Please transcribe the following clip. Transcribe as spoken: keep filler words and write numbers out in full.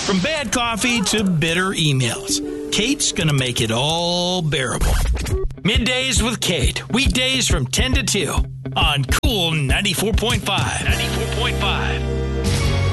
From bad coffee to bitter emails, Kate's going to make it all bearable. Middays with Kate, weekdays from ten to two on Cool ninety-four point five. ninety-four point five.